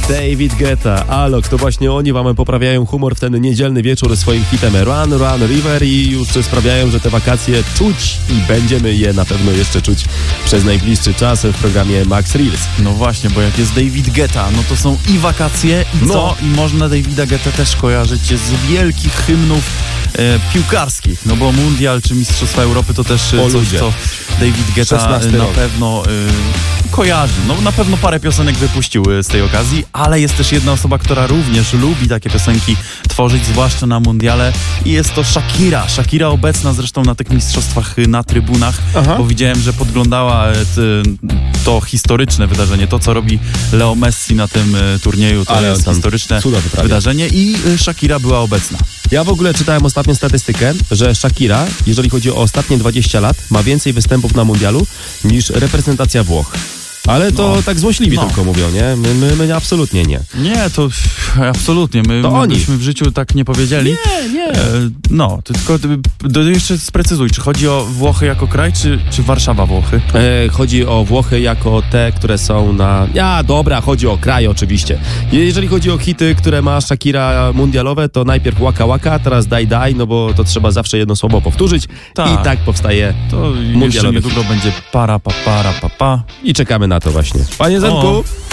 David Guetta, Alok, to właśnie oni wam poprawiają humor w ten niedzielny wieczór swoim hitem Run, Run, River i już sprawiają, że te wakacje czuć i będziemy je na pewno jeszcze czuć przez najbliższy czas w programie Max Reels. No właśnie, bo jak jest David Guetta, no to są i wakacje i co? I można Davida Guetta też kojarzyć z wielkich hymnów piłkarskich, no bo Mundial czy Mistrzostwa Europy to też coś, co David Guetta na pewno kojarzy. No na pewno parę piosenek wypuścił z tej okazji, ale jest też jedna osoba, która również lubi takie piosenki tworzyć, zwłaszcza na Mundiale, i jest to Shakira. Shakira obecna zresztą na tych mistrzostwach na trybunach, bo widziałem, że podglądała to historyczne wydarzenie, to co robi Leo Messi na tym turnieju, to jest historyczne wydarzenie i Shakira była obecna. Ja w ogóle czytałem ostatnią statystykę, że Shakira, jeżeli chodzi o ostatnie 20 lat, ma więcej występów na mundialu niż reprezentacja Włoch. Ale to tak złośliwi tylko mówią, nie? My absolutnie nie. Nie, to absolutnie. My byśmy w życiu tak nie powiedzieli. Nie. No, to tylko jeszcze sprecyzuj, czy chodzi o Włochy jako kraj, czy Warszawa Włochy? Chodzi o Włochy jako te, które są na... chodzi o kraj oczywiście. Jeżeli chodzi o hity, które ma Shakira mundialowe, to najpierw Waka Waka, teraz Daj Daj, no bo to trzeba zawsze jedno słowo powtórzyć i tak powstaje to mundialowy. Jeszcze niedługo będzie para pa. I czekamy na to właśnie. Panie Zenku!